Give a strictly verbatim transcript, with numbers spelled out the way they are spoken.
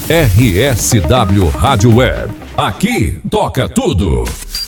R S W Rádio Web. Aqui toca tudo.